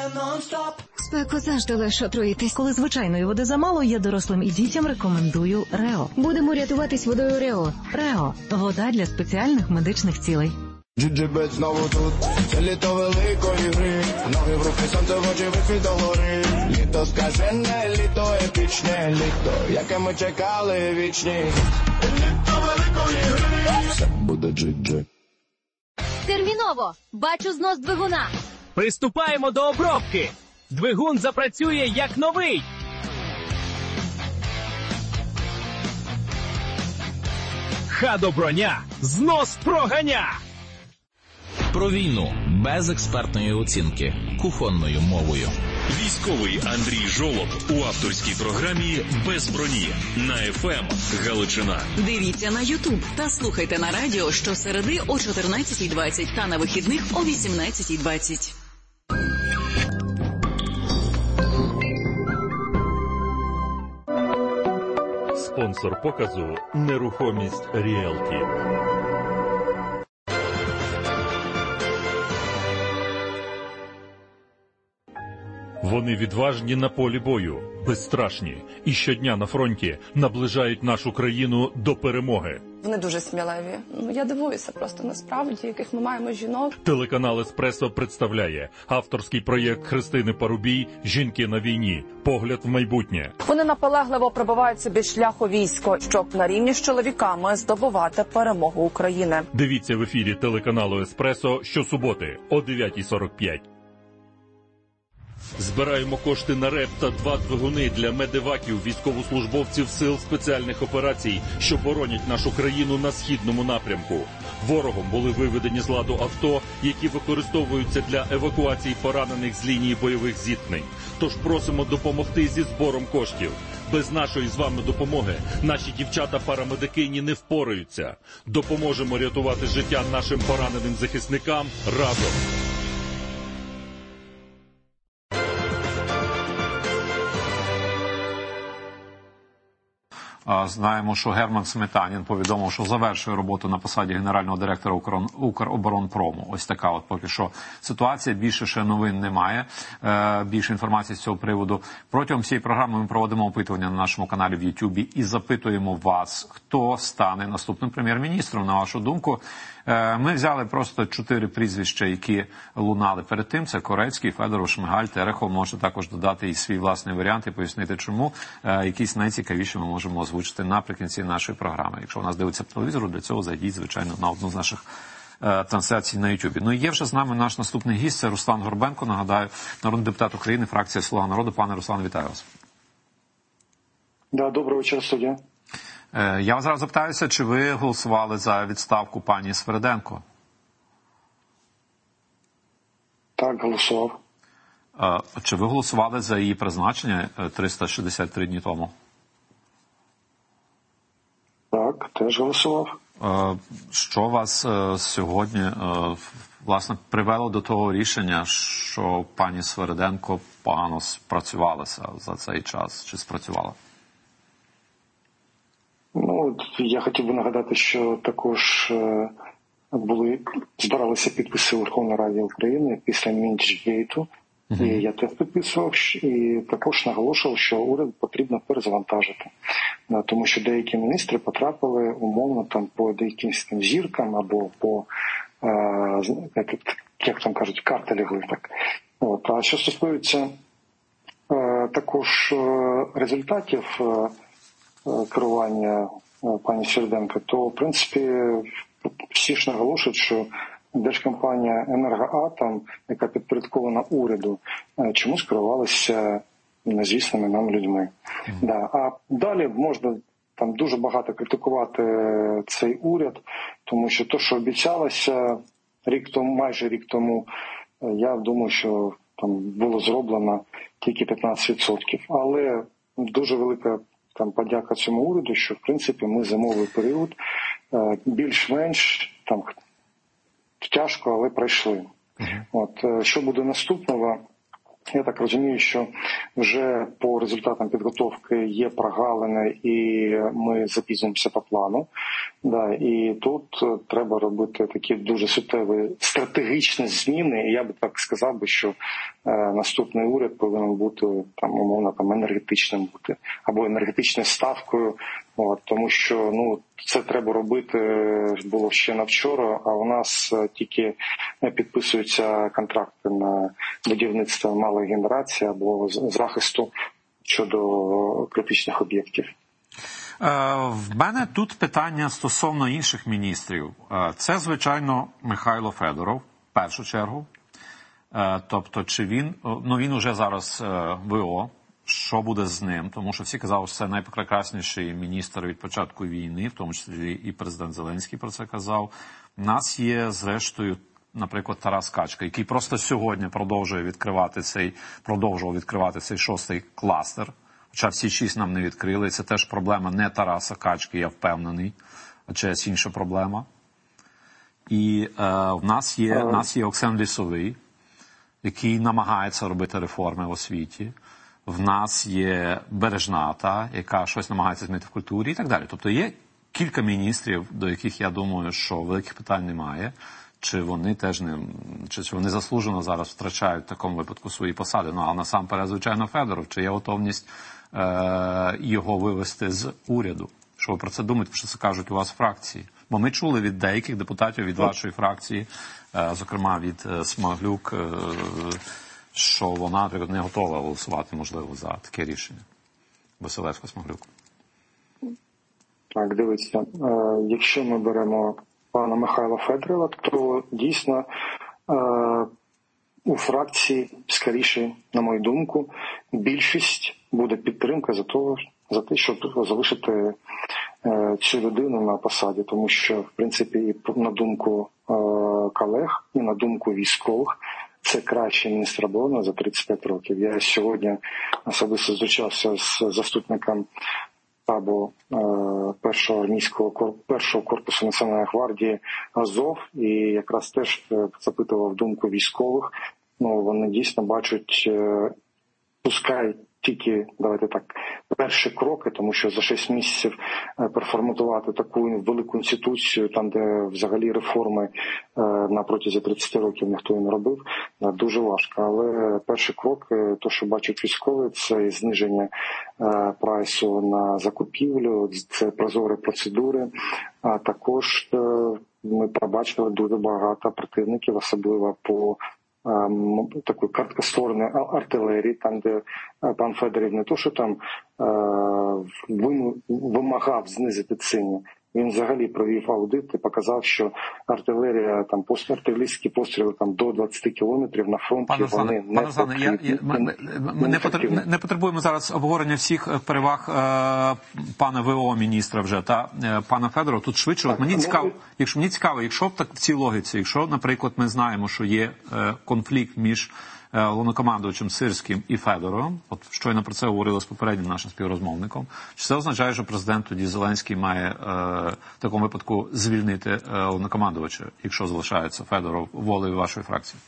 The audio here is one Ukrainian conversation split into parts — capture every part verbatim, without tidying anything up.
Спеку завжди легше отруїтись. Коли звичайної води замало, я дорослим і дітям рекомендую Рео. Будемо рятуватись водою Рео. Рео – вода для спеціальних медичних цілей. Джиджибет знову тут, це літо великої гри. Ноги в руки, сонце в очі, вихід до гори. Літо скажене, літо епічне, літо, яке ми чекали вічні. Літо великої гри. Все буде джиджи. Терміново! Бачу знос двигуна. Приступаємо до обробки. Двигун запрацює як новий. Хадо-броня. Знос проганя. Про війну без експертної оцінки, кухонною мовою. Військовий Андрій Жолоб у авторській програмі «Без броні» на еф ем Галичина. Дивіться на Ютуб та слухайте на радіо щосереди о чотирнадцятій двадцять та на вихідних о вісімнадцятій двадцять. Спонсор показу «Нерухомість Ріелті». Вони відважні на полі бою, безстрашні і щодня на фронті наближають нашу країну до перемоги. Вони дуже сміливі. Ну, я дивуюся просто насправді, яких ми маємо жінок. Телеканал «Еспресо» представляє авторський проєкт Христини Парубій «Жінки на війні. Погляд в майбутнє». Вони наполегливо пробивають собі шлях у військо, щоб на рівні з чоловіками здобувати перемогу України. Дивіться в ефірі телеканалу «Еспресо» щосуботи о дев'ятій сорок п'ять. Збираємо кошти на РЕП та два двигуни для медеваків, військовослужбовців сил спеціальних операцій, що боронять нашу країну на східному напрямку. Ворогом були виведені з ладу авто, які використовуються для евакуації поранених з лінії бойових зіткнень. Тож просимо допомогти зі збором коштів. Без нашої з вами допомоги наші дівчата-парамедикині не впораються. Допоможемо рятувати життя нашим пораненим захисникам разом. Знаємо, що Герман Сметанін повідомив, що завершує роботу на посаді генерального директора Укроборонпрому. Ось така от поки що ситуація. Більше ще новин немає. Більше інформації з цього приводу. Протягом цієї програми ми проводимо опитування на нашому каналі в Ютубі і запитуємо вас, хто стане наступним прем'єр-міністром, на вашу думку. Ми взяли просто чотири прізвища, які лунали перед тим. Це Корецький, Федоров, Шмигаль, Терехов. Можете також додати і свій власний варіант і пояснити, чому. Якісь найцікавіші ми можемо озвучити наприкінці нашої програми. Якщо у нас дивиться по телевізору, для цього зайдіть, звичайно, на одну з наших трансляцій на Ютубі. Ну і є вже з нами наш наступний гість, це Руслан Горбенко, нагадаю, народний депутат України, фракція «Слуга народу». Пане Руслан, вітаю вас. Да, доброго вечора, студія. Я вас зараз запитаюся, чи ви голосували за відставку пані Свериденко? Так, голосував. Чи ви голосували за її призначення триста шістдесят три дні тому? Так, теж голосував. Що вас сьогодні, власне, привело до того рішення, що пані Свериденко погано спрацювалася за цей час? Чи спрацювала? Ну, я хотів би нагадати, що також були, збиралися підписи у Верховній Раді України після Мінчгейту. Uh-huh. І я теж підписував, і також наголошував, що уряд потрібно перезавантажити. Тому що деякі міністри потрапили умовно там по деяким там зіркам або по, як, як там кажуть, карти лягли. Так. От. А що стосується також результатів керування пані Свериденко, то, в принципі, всі ж наголошують, що держкомпанія «Енергоатом», яка підпорядкована уряду, чомусь керувалася незвісними нам людьми. Mm-hmm. Да. А далі можна там дуже багато критикувати цей уряд, тому що те, що обіцялося рік тому, майже рік тому, я думаю, що там було зроблено тільки п'ятнадцять відсотків. Але дуже велика там подяка цьому уряду, що, в принципі, ми зимовий період більш-менш там тяжко, але пройшли. Uh-huh. От, що буде наступного? Я так розумію, що вже по результатам підготовки є прогалини і ми запізнюємося по плану. Да, і тут треба робити такі дуже суттєві стратегічні зміни. І я би так сказав би, що е, наступний уряд повинен бути там умовно там енергетичним бути або енергетичною ставкою. От, тому що ну це треба робити було ще на вчора, а у нас тільки підписуються контракти на будівництво малої генерації або захисту щодо критичних об'єктів. В мене тут питання стосовно інших міністрів. Це, звичайно, Михайло Федоров, в першу чергу. Тобто, чи він, ну він уже зараз ВО, що буде з ним? Тому що всі казали, що це найпрекрасніший міністр від початку війни, в тому числі і президент Зеленський про це казав. У нас є, зрештою, наприклад, Тарас Качка, який просто сьогодні продовжує відкривати цей, продовжував відкривати цей шостий кластер. Хоча всі шість нам не відкрили. Це теж проблема не Тараса Качки, я впевнений, а чиясь інша проблема. І е, в нас є, в нас є Оксен Лісовий, який намагається робити реформи в освіті. В нас є Бережната, яка щось намагається змінити в культурі і так далі. Тобто є кілька міністрів, до яких я думаю, що великих питань немає. Чи вони теж не, чи, чи вони заслужено зараз втрачають в такому випадку свої посади. Ну, а насамперед, звичайно, Федоров. Чи є готовність е, його вивести з уряду? Що ви про це думаєте, що це кажуть у вас в фракції? Бо ми чули від деяких депутатів, від вашої фракції, е, зокрема від е, Смаглюк, е, що вона, наприклад, не готова голосувати, можливо, за таке рішення. Василевська-Смаглюк. Так, дивіться, е, якщо ми беремо пана Михайла Федорова, то дійсно е, у фракції, скоріше, на мою думку, більшість буде підтримка за того, за те, щоб залишити е, цю людину на посаді, тому що, в принципі, на думку е, колег і на думку військових, це кращий міністр оборони за тридцять п'ять років. Я сьогодні особисто зустрічався з заступником штабу е, першого армійського першого корпусу Національної гвардії Азов, і якраз теж запитував думку військових. Ну, вони дійсно бачать, е, пускай тільки, давайте так, перші кроки, тому що за шість місяців переформатувати таку велику інституцію, там, де взагалі реформи на протязі тридцять років ніхто і не робив, дуже важко. Але перший крок, то, що бачать військові, це зниження прайсу на закупівлю, це прозорі процедури, а також ми побачили дуже багато противників, особливо по такої короткоствореної артилерії, там, де пан Федоров не то, що там вимагав знизити ціни, він взагалі провів аудит і показав, що артилерія, там, артилерійські постріли там, до двадцять кілометрів на фронті, пане вони Зане, не Зане, я, я, ми, ми не, потреб, не потребуємо зараз обговорення всіх переваг е, пана ВО-міністра вже, та е, пана Федорова. Тут швидше, так, от мені, цікаво, якщо, мені цікаво, якщо в, так, в цій логіці, якщо, наприклад, ми знаємо, що є е, конфлікт між головнокомандувачем Сирським і Федоровим, от щойно про це говорили з попереднім нашим співрозмовником, чи це означає, що президент тоді Зеленський має е, в такому випадку звільнити е, головнокомандувача, якщо залишається Федоров волею вашої фракції?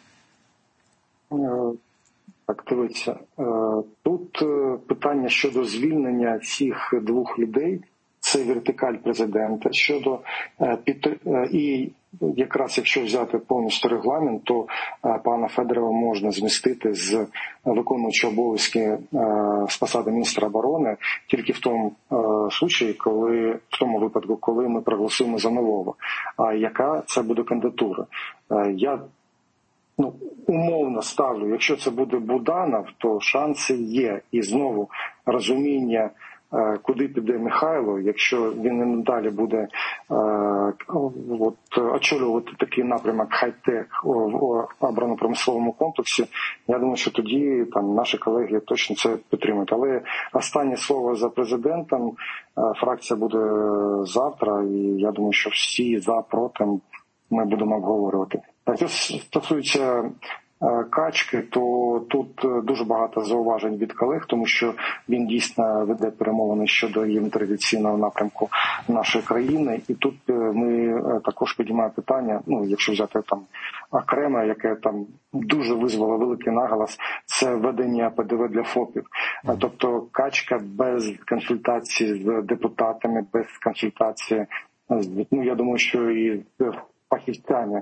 Так, дивіться, тут питання щодо звільнення цих двох людей, це вертикаль президента. Щодо і якраз якщо взяти повністю регламент, то пана Федорова можна змістити з виконуючого обов'язки з посади міністра оборони тільки в тому случаї, коли в тому випадку, коли ми проголосуємо за нового. А яка це буде кандидатура? Я ну, умовно ставлю, якщо це буде Буданов, то шанси є. І знову розуміння, куди піде Михайло, якщо він і надалі буде е, от, очолювати такий напрямок хай-тек в оборонно-промисловому комплексі, я думаю, що тоді там наші колеги точно це підтримують. Але останнє слово за президентом, е, фракція буде завтра, і я думаю, що всі за, проти ми будемо обговорювати. Так, це стосується Качки, то тут дуже багато зауважень від колег, тому що він дійсно веде перемовини щодо євроінтеграційного напрямку нашої країни. І тут ми також піднімаємо питання, ну, якщо взяти там окреме, яке там дуже визвало великий наголос, це введення ПДВ для ФОПів. Тобто качка без консультації з депутатами, без консультації, ну, я думаю, що і фахівцями.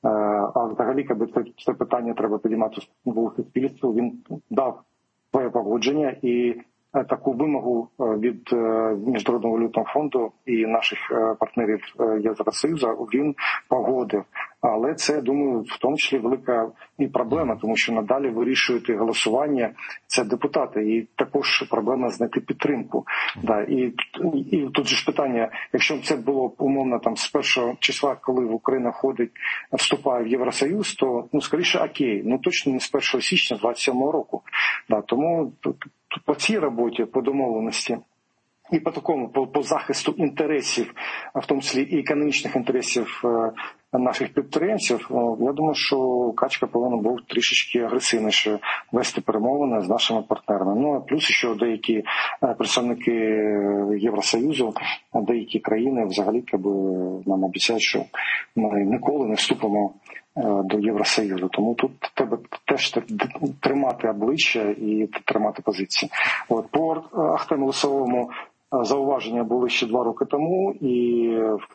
А взагалі, якби це, це питання треба підіймати в суспільству. Він дав своє погодження і таку вимогу від Міжнародного валютного фонду і наших партнерів Євросоюзу він погодив. Але це, думаю, в тому числі велика і проблема, тому що надалі вирішують голосування це депутати. І також проблема знайти підтримку. Да, і, і тут же ж питання, якщо б це було умовно там з першого числа, коли Україна входить, вступає в Євросоюз, то ну скоріше окей, ну точно не з першого січня двадцять сьомого року. Да, тому по цій роботі, по домовленості і по такому, по, по захисту інтересів, в тому числі і економічних інтересів наших підприємців, я думаю, що Качка повинна був трішечки агресивніше вести перемовини з нашими партнерами. Ну, а плюс ще деякі представники Євросоюзу, деякі країни взагалі якби, нам обіцяють, що ми ніколи не вступимо до Євросоюзу. Тому тут треба теж тримати обличчя і тримати позиції. От, по Ахтему Лисовому зауваження були ще два роки тому, і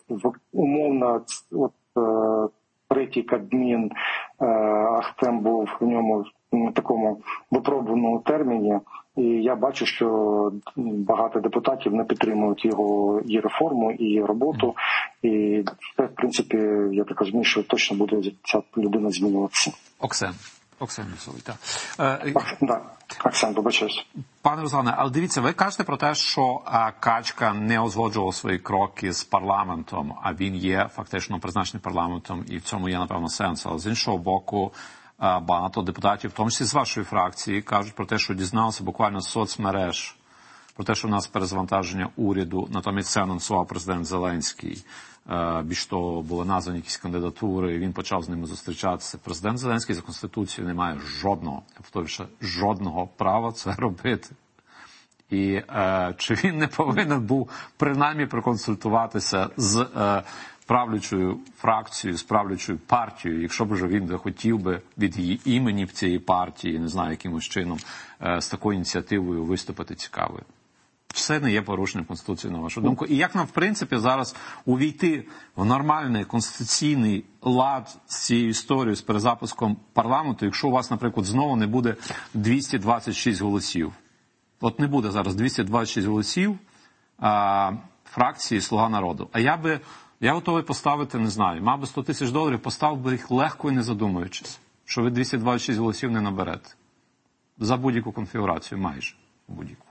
умовно от, третій Кабмін Ахтем був в ньому на такому випробуваному терміні, і я бачу, що багато депутатів не підтримують його і реформу, і роботу, і це, в принципі, я так розумію, що точно буде ця людина змінюватися. Оксен. Оксен Лісовий, так. Так, Оксен, побачаюсь. Пане Руслане, але дивіться, ви кажете про те, що Качка не узгоджував свої кроки з парламентом, а він є фактично призначений парламентом, і в цьому є, напевно, сенс. Але з іншого боку, багато депутатів, в тому числі з вашої фракції, кажуть про те, що дізналися буквально з соцмереж, про те, що в нас перезвантаження уряду, натомість це анонсував президент Зеленський. Більш того, були названі якісь кандидатури, і він почав з ними зустрічатися. Президент Зеленський за Конституцією не має жодного, я повторюю, жодного права це робити. І е, чи він не повинен був принаймні проконсультуватися з е, правлячою фракцією, з правлячою партією, якщо б вже він захотів би від її імені в цієї партії, не знаю, якимось чином, е, з такою ініціативою виступити цікавою. Все не є порушенням Конституції, на вашу думку. І як нам, в принципі, зараз увійти в нормальний конституційний лад з цією історією, з перезапуском парламенту, якщо у вас, наприклад, знову не буде двісті двадцять шість голосів? От не буде зараз двісті двадцять шість голосів а, фракції «Слуга народу». А я би, я готовий поставити, не знаю, мав би сто тисяч доларів, поставив би їх легко і не задумуючись, що ви двісті двадцять шість голосів не наберете. За будь-яку конфігурацію, майже будь-яку.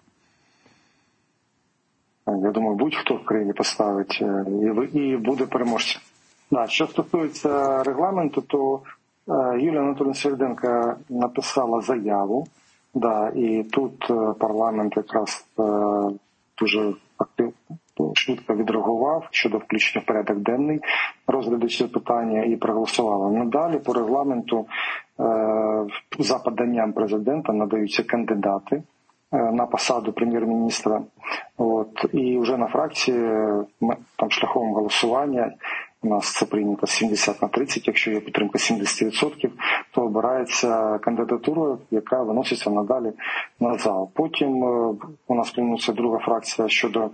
Я думаю, будь-хто в країні поставить і, і буде переможцем. Да, що стосується регламенту, то е, Юлія Анатоліївна Середенко написала заяву, да, і тут е, парламент якраз е, дуже активно, швидко відреагував щодо включення в порядок денний розгляду цього питання і проголосували. Надалі по регламенту е, за поданням президента надаються кандидати на посаду прем'єр-міністра. От, і вже на фракції там шляхом голосування, у нас це прийнято сімдесят на тридцять, якщо є підтримка сімдесят відсотків, то обирається кандидатура, яка виноситься надалі на зал. Потім у нас приймуться друга фракція щодо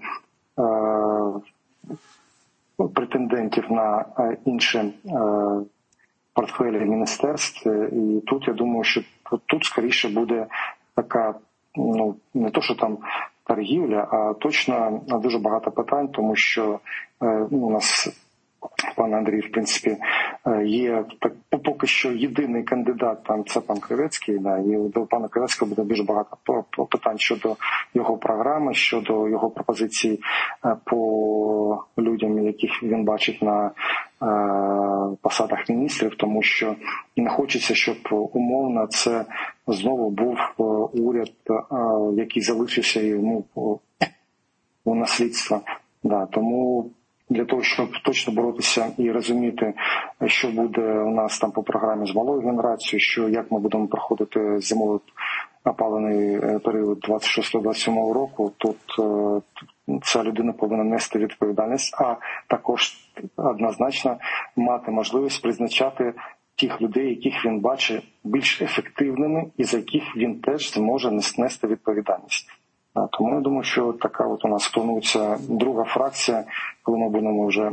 е, претендентів на інші е, портфелі міністерств. І тут, я думаю, що тут скоріше буде така, ну, не то, що там торгівля, а точно дуже багато питань, тому що е, у нас, пан Андрій, в принципі, є так, поки що єдиний кандидат, там це пан Кривецький, да, і до пана Кривецького буде дуже багато питань щодо його програми, щодо його пропозицій по людям, яких він бачить на е, посадах міністрів, тому що не хочеться, щоб умовно це знову був уряд, е, який залишився йому у наслідство. Да, тому для того, щоб точно боротися і розуміти, що буде у нас там по програмі з малою генерацією, що як ми будемо проходити зимовий опалений період двадцять шостого двадцять сьомого року, тут ця людина повинна нести відповідальність, а також однозначно мати можливість призначати тих людей, яких він бачить більш ефективними і за яких він теж зможе нести відповідальність. Тому я думаю, що така от у нас планується друга фракція, коли ми будемо вже е,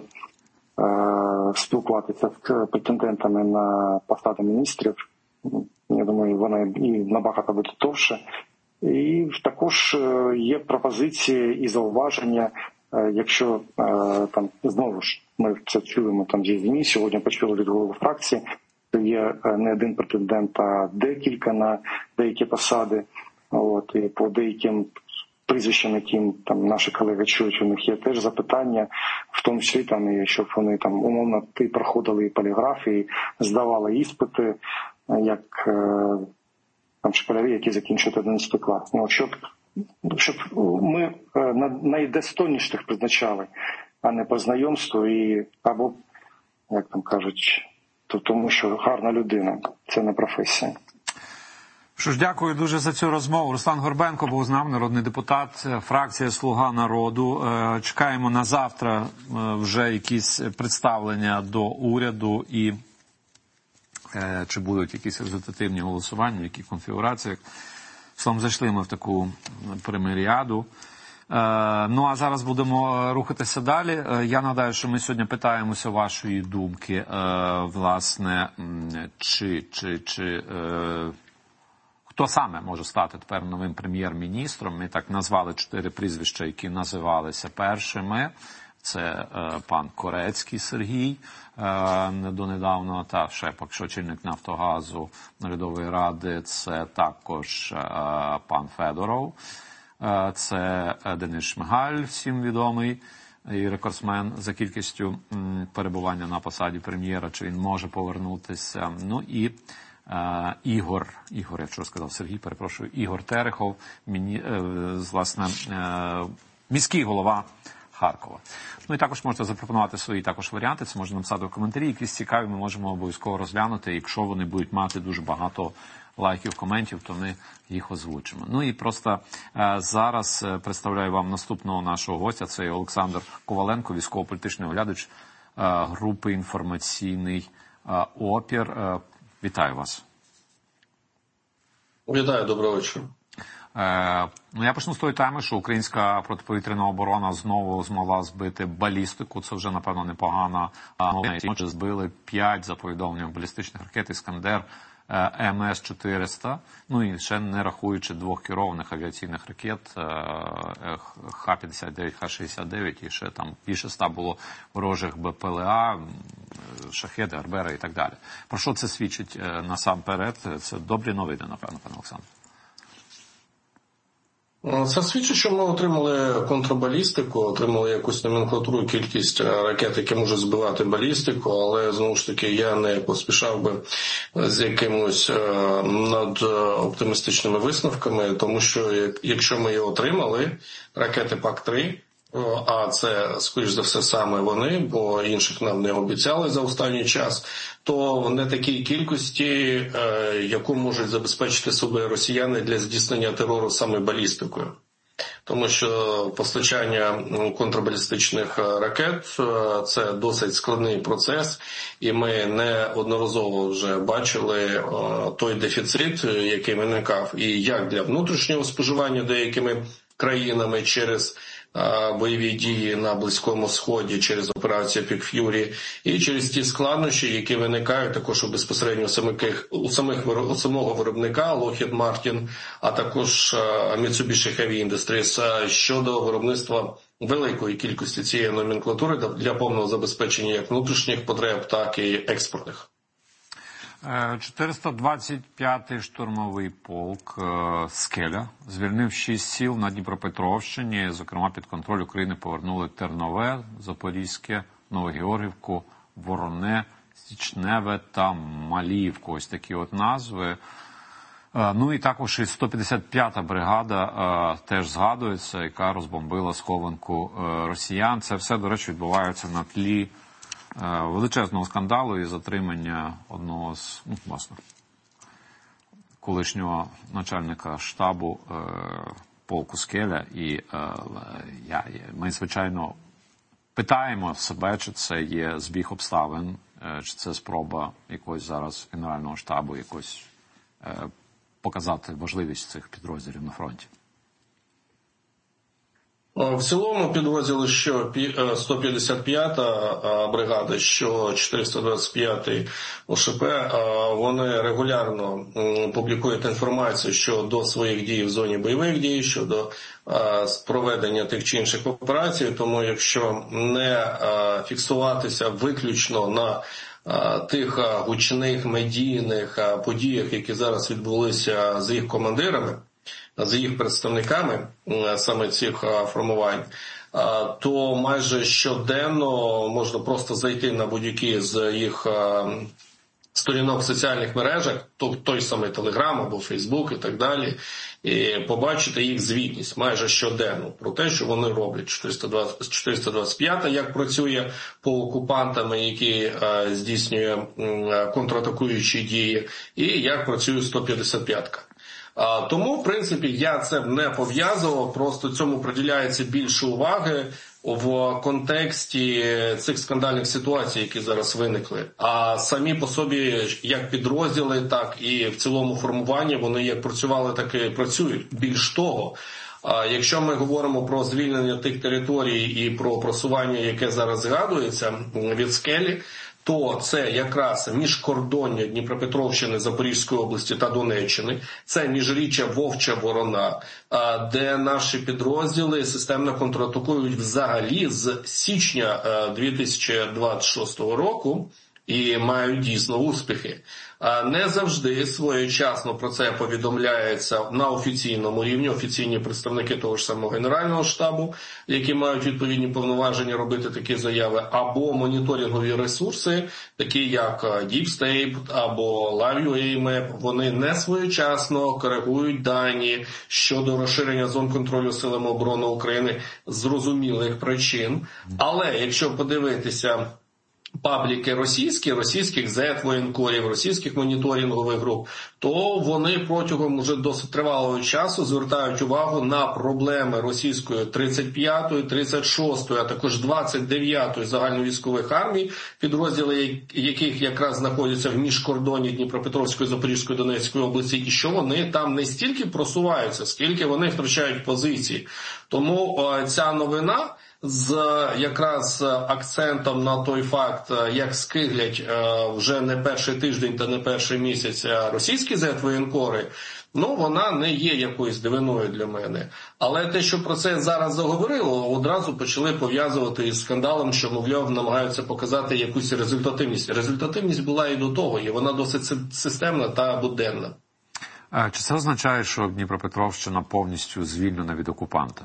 спілкуватися з претендентами на посади міністрів. Я думаю, вона і набагато буде довше. І також є пропозиції і зауваження, е, якщо е, там знову ж ми це чуємо там зі ЗМІ, сьогодні почули від голови фракції, то є не один претендент, а декілька на деякі посади. От, і по деяким прізвищам, яким там наші колеги чують, у них є теж запитання, в тому числі там, і щоб вони там умовно і проходили і поліграф, і здавали іспити, як там школярі, які закінчують одинадцятий клас. Ну, щоб, щоб ми найдостойніших призначали, а не по знайомству і або, як там кажуть, то тому що гарна людина – це не професія. Що ж, дякую дуже за цю розмову. Руслан Горбенко був з нами, народний депутат, фракція «Слуга народу». Чекаємо на завтра вже якісь представлення до уряду і чи будуть якісь результативні голосування, в яких конфігураціях. Словом, зайшли ми в таку примиріаду. Ну, а зараз будемо рухатися далі. Я нагадаю, що ми сьогодні питаємося вашої думки, власне, чи, чи, чи хто саме може стати тепер новим прем'єр-міністром. Ми так назвали чотири прізвища, які називалися першими. Це е, пан Корецький Сергій, е, донедавна, та ще поки що очільник Нафтогазу, Наглядової ради, це також е, пан Федоров, е, це Денис Шмигаль, всім відомий, і рекордсмен за кількістю м, перебування на посаді прем'єра, чи він може повернутися. Ну і е, Ігор, Ігор, я вчора сказав Сергій, перепрошую, Ігор Терехов, міні, е, власне, е, міський голова Харкова. Ну і також можете запропонувати свої також варіанти, це можна написати в коментарі, якісь цікаві ми можемо обов'язково розглянути, якщо вони будуть мати дуже багато лайків, коментів, то ми їх озвучимо. Ну і просто е, зараз представляю вам наступного нашого гостя, це Олександр Коваленко, військово-політичний оглядач е, групи «Інформаційний е, опір». Е, вітаю вас. Вітаю, доброго вечора. Е, ну, я почну з тої теми, що українська протиповітряна оборона знову змогла збити балістику. Це вже, напевно, непогана новина. Отже, збили п'ять, за повідомленням, балістичних ракет «Іскандер» Ем Ес чотириста. Ну і ще не рахуючи двох керованих авіаційних ракет Х п'ятдесят дев'ять, Х шістдесят дев'ять, і ще там більше ста було ворожих Бе Пе Ел А, шахеди, арбери і так далі. Про що це свідчить насамперед? Це добрі новини, напевно, пане Олександр. Це свідчить, що ми отримали контрбалістику, отримали якусь номенклатуру, кількість ракет, які можуть збивати балістику, але, знову ж таки, я не поспішав би з якимось надоптимістичними висновками, тому що якщо ми її отримали, ракети Пак три, а це, скоріш за все, саме вони, бо інших нам не обіцяли за останній час, то в не такій кількості, яку можуть забезпечити собі росіяни для здійснення терору саме балістикою. Тому що постачання контрбалістичних ракет – це досить складний процес, і ми неодноразово вже бачили той дефіцит, який виникав і як для внутрішнього споживання деякими країнами через бойові дії на Близькому Сході, через операцію Пік Ф'юрі, і через ті складнощі, які виникають також у безпосередньо самих, у самих у самого виробника Lockheed Martin, а також Mitsubishi Heavy Industries щодо виробництва великої кількості цієї номенклатури для повного забезпечення як внутрішніх потреб, так і експортних. чотириста двадцять п'ятий штурмовий полк «Скеля» звільнив шість сіл на Дніпропетровщині. Зокрема, під контроль України повернули Тернове, Запорізьке, Новогеоргівку, Вороне, Січневе та Маліївку. Ось такі от назви. Ну і також і сто п'ятдесят п'ята бригада теж згадується, яка розбомбила схованку росіян. Це все, до речі, відбувається на тлі величезного скандалу і затримання одного з, ну, власне, колишнього начальника штабу полку Скеля. І я, ми, звичайно, питаємо себе, чи це є збіг обставин, чи це спроба якогось зараз Генерального штабу якось показати важливість цих підрозділів на фронті. В цілому підрозділи, що сто п'ятдесят п'ята бригада, що чотириста двадцять п'ятий О Ш П, вони регулярно публікують інформацію щодо своїх дій в зоні бойових дій, щодо проведення тих чи інших операцій. Тому якщо не фіксуватися виключно на тих гучних медійних подіях, які зараз відбулися з їх командирами, з їх представниками саме цих формувань, то майже щоденно можна просто зайти на будь-які з їх сторінок в соціальних мережах, той самий Телеграм або Фейсбук і так далі, і побачити їх звітність майже щоденно про те, що вони роблять. чотириста двадцять п'ята як працює по окупантам, які здійснює контратакуючі дії, і як працює сто п'ятдесят п'ятка. Тому, в принципі, я це не пов'язував, просто цьому приділяється більше уваги в контексті цих скандальних ситуацій, які зараз виникли. А самі по собі, як підрозділи, так і в цілому формуванні, вони як працювали, так і працюють. Більш того, якщо ми говоримо про звільнення тих територій і про просування, яке зараз згадується від Скелі, то це якраз міжкордоння Дніпропетровщини, Запорізької області та Донеччини, це міжріччя Вовча Ворона, де наші підрозділи системно контратакують взагалі з січня дві тисячі двадцять шостого року і мають дійсно успіхи. Не завжди своєчасно про це повідомляється на офіційному рівні, офіційні представники того ж самого Генерального штабу, які мають відповідні повноваження робити такі заяви, або моніторингові ресурси, такі як Deep State або LiveUA, вони не своєчасно коригують дані щодо розширення зон контролю силами оборони України з зрозумілих причин. Але якщо подивитися пабліки російські, російських зет-воєнкорів, російських моніторингових груп, то вони протягом уже досить тривалого часу звертають увагу на проблеми російської тридцять п'ятої, тридцять шостої, а також двадцять дев'ятої загальновійськових армій, підрозділи яких якраз знаходяться в міжкордоні Дніпропетровської, Запорізької, Донецької області, і що вони там не стільки просуваються, скільки вони втрачають позиції. Тому ця новина з якраз акцентом на той факт, як скиглять вже не перший тиждень та не перший місяць російські зет-воєнкори, ну, вона не є якоюсь дивиною для мене. Але те, що про це зараз заговорило, одразу почали пов'язувати із скандалом, що, мовляв, намагаються показати якусь результативність. Результативність була і до того, і вона досить системна та буденна. Чи це означає, що Дніпропетровщина повністю звільнена від окупанта?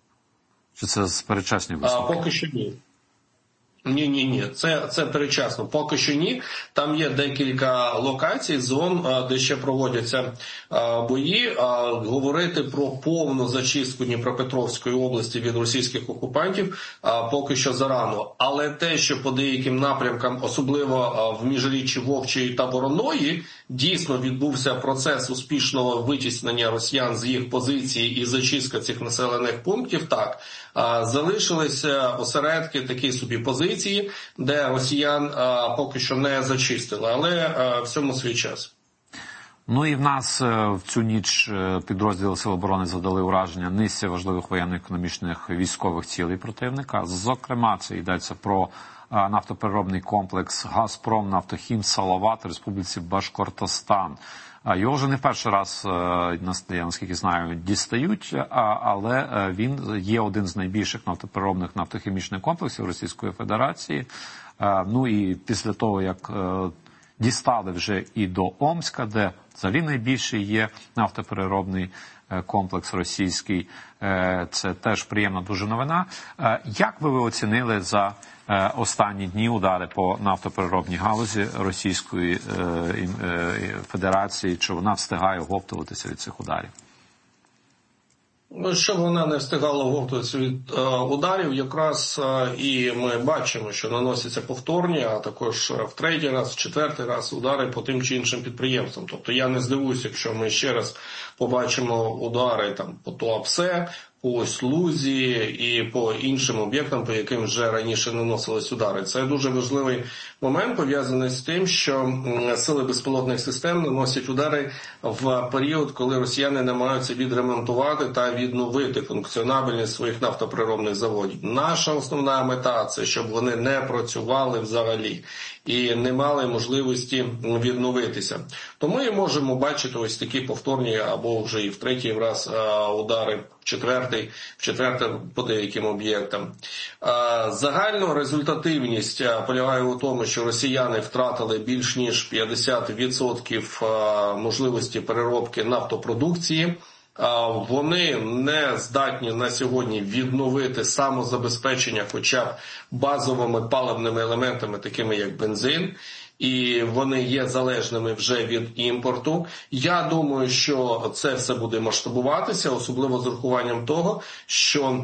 Чи це передчасні висновки? А, поки що ні. Ні-ні-ні, це, це передчасно. Поки що ні. Там є декілька локацій, зон, де ще проводяться бої. Говорити про повну зачистку Дніпропетровської області від російських окупантів поки що зарано. Але те, що по деяким напрямкам, особливо в міжріччі Вовчої та Вороної, дійсно відбувся процес успішного витіснення росіян з їх позицій і зачистка цих населених пунктів, так. Залишилися осередки, такі собі позиції, де росіян а, поки що не зачистили, але а, всьому свій час. Ну і в нас в цю ніч підрозділи Сил оборони завдали ураження низці важливих воєнно-економічних військових цілей противника. Зокрема, це йдеться про нафтопереробний комплекс «Газпром Нафтохім Салават» в Республіці Башкортостан. Його вже не в перший раз, я наскільки знаю, дістають, але він є один з найбільших нафтопереробних нафтохімічних комплексів Російської Федерації. Ну і після того, як дістали вже і до Омська, де взагалі найбільший є нафтопереробний комплекс російський. Це теж приємна дуже новина. Як би ви оцінили за останні дні удари по нафтопереробній галузі Російської Федерації? Чи вона встигає оговтуватися від цих ударів? Ну, щоб вона не встигала оговтуватися від е, ударів, якраз е, і ми бачимо, що наносяться повторні, а також в третій раз, в четвертий раз удари по тим чи іншим підприємствам. Тобто я не здивуюся, якщо ми ще раз побачимо удари там по ТОАПСЕ, по Слузі і по іншим об'єктам, по яким вже раніше наносились удари. Це дуже важливий момент, пов'язаний з тим, що сили безпілотних систем наносять удари в період, коли росіяни намагаються відремонтувати та відновити функціонабельність своїх нафтопереробних заводів. Наша основна мета – це щоб вони не працювали взагалі і не мали можливості відновитися. Тому і можемо бачити ось такі повторні або вже і в третій раз удари, в четвертий, в четвертий по деяким об'єктам. Загальну результативність полягає у тому, що росіяни втратили більш ніж п'ятдесят відсотків можливості переробки нафтопродукції. Вони не здатні на сьогодні відновити самозабезпечення хоча б базовими паливними елементами, такими як бензин, і вони є залежними вже від імпорту. Я думаю, що це все буде масштабуватися, особливо з урахуванням того, що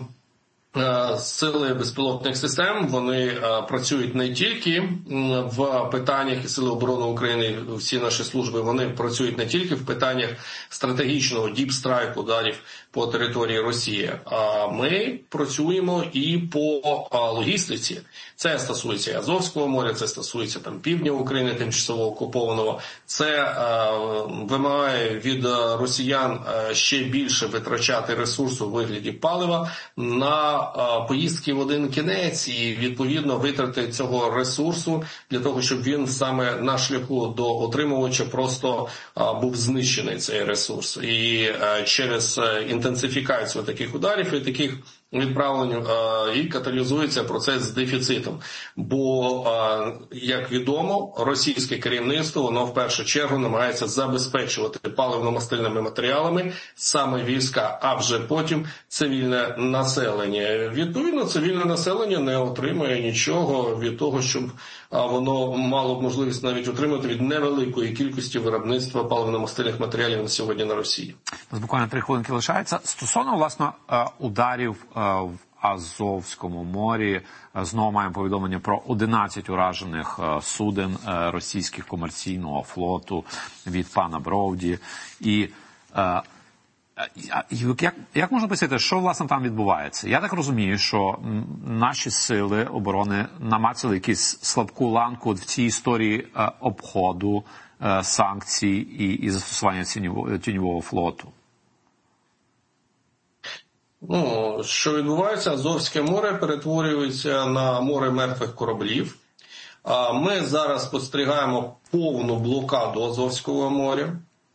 сили безпілотних систем, вони працюють не тільки в питаннях, і Сили оборони України, всі наші служби, вони працюють не тільки в питаннях стратегічного діпстрайку, ударів по території Росії, а ми працюємо і по логістиці. Це стосується і Азовського моря, це стосується там півдня України, тимчасово окупованого. Це е, вимагає від росіян ще більше витрачати ресурсу у вигляді палива на е, поїздки в один кінець і, відповідно, витрати цього ресурсу для того, щоб він саме на шляху до отримувача просто е, був знищений, цей ресурс. І е, через інтенсифікацію таких ударів і таких відправлень і каталізується процес з дефіцитом. Бо, як відомо, російське керівництво, воно в першу чергу намагається забезпечувати паливно-мастильними матеріалами саме війська, а вже потім цивільне населення. Відповідно, цивільне населення не отримує нічого від того, щоб воно мало б можливість навіть отримати від невеликої кількості виробництва паливно-мастильних матеріалів на сьогодні на Росії. У нас буквально три хвилинки лишається. Стосовно, власне, ударів в Азовському морі, знову маємо повідомлення про одинадцять уражених суден російських комерційного флоту від пана Бровді. І як, як можна пояснити, що, власне, там відбувається? Я так розумію, що наші сили оборони намацали якусь слабку ланку в цій історії обходу санкцій і, і застосування тіньового, тіньового флоту. Ну, що відбувається, Азовське море перетворюється на море мертвих кораблів. Ми зараз спостерігаємо повну блокаду Азовського моря.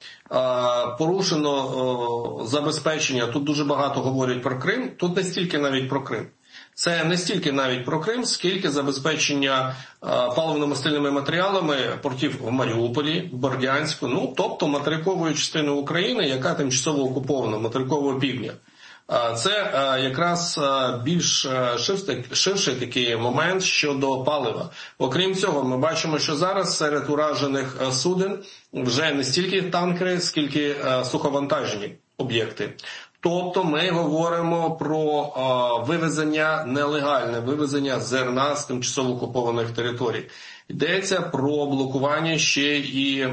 Порушено забезпечення, тут дуже багато говорять про Крим, тут не стільки навіть про Крим. Це не стільки навіть про Крим, скільки забезпечення паливно-мастильними матеріалами портів в Маріуполі, в Бердянську, ну, тобто материкової частини України, яка тимчасово окупована, материкового півдня. Це якраз більш ширший такий момент щодо палива. Окрім цього, ми бачимо, що зараз серед уражених суден вже не стільки танкери, скільки суховантажні об'єкти. Тобто ми говоримо про вивезення, нелегальне вивезення зерна з тимчасово окупованих територій. Йдеться про блокування ще і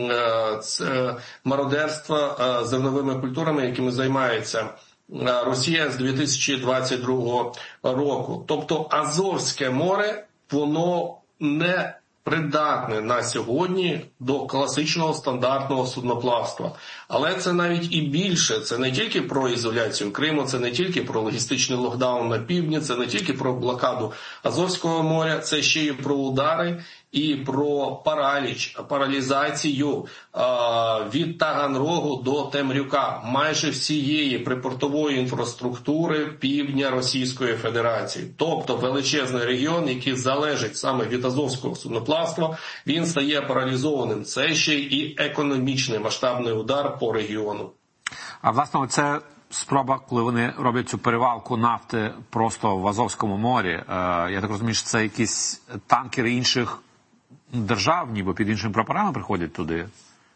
мародерства зерновими культурами, якими займається Росія з дві тисячі двадцять другого року. Тобто Азовське море, воно не придатне на сьогодні до класичного стандартного судноплавства. Але це навіть і більше. Це не тільки про ізоляцію Криму, це не тільки про логістичний локдаун на півдні, це не тільки про блокаду Азовського моря, це ще й про удари і про параліч, паралізацію е, від Таганрогу до Темрюка майже всієї припортової інфраструктури півдня Російської Федерації. Тобто величезний регіон, який залежить саме від азовського судноплавства, він стає паралізованим. Це ще і економічний масштабний удар по регіону. А власне, це спроба, коли вони роблять цю перевалку нафти просто в Азовському морі. Я так розумію, що це якісь танкери інших держав, ніби під іншими прапорами приходять туди?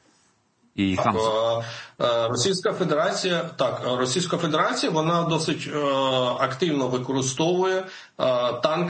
І їх там... Російська Федерація, так, Російська Федерація, вона досить е, активно використовує е, танки,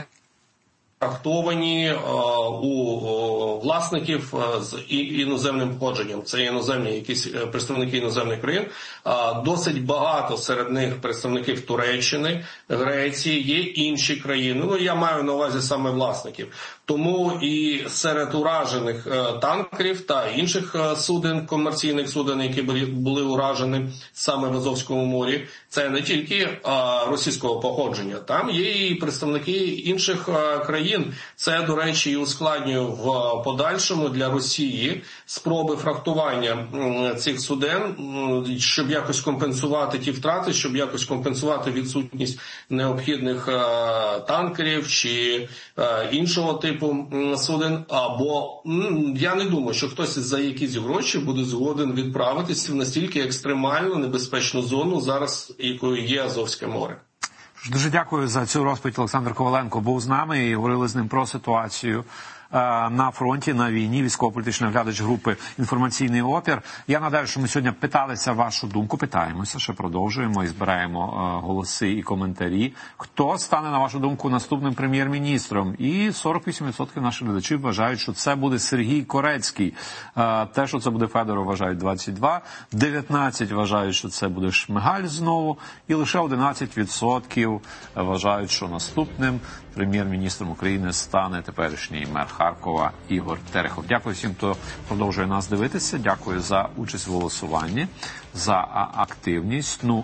трактовані е, у е, власників е, з іноземним походженням. Це іноземні якісь представники іноземних країн. Е, досить багато серед них представників Туреччини, Греції, є інші країни. Ну, я маю на увазі саме власників. Тому і серед уражених е, танкерів та інших е, суден, комерційних суден, які були, були уражені саме в Азовському морі, це не тільки е, російського походження. Там є і представники інших е, країн. Це, до речі, і ускладнює в подальшому для Росії спроби фрахтування е, цих суден, е, щоб якось компенсувати ті втрати, щоб якось компенсувати відсутність необхідних е, танкерів чи е, іншого типу суден, або я не думаю, що хтось за якісь гроші буде згоден відправитися в настільки екстремальну небезпечну зону зараз, якою є Азовське море. Дуже дякую за цю розповідь. Олександр Коваленко був з нами і говорили з ним про ситуацію на фронті, на війні, військово-політичний оглядач групи «Інформаційний опір». Я нагадаю, що ми сьогодні питалися вашу думку, питаємося, ще продовжуємо і збираємо голоси і коментарі. Хто стане, на вашу думку, наступним прем'єр-міністром? І сорок вісім відсотків наших глядачів вважають, що це буде Сергій Корецький. Те, що це буде Федоров, вважають двадцять два. дев'ятнадцять вважають, що це буде Шмигаль знову. І лише одинадцять відсотків вважають, що наступним прем'єр-міністром України стане теперішній мер Харкова Ігор Терехов. Дякую всім, хто продовжує нас дивитися. Дякую за участь в голосуванні, за активність. Ну,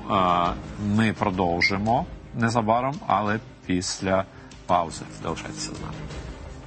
ми продовжимо незабаром, але після паузи. Залишайтеся з нами.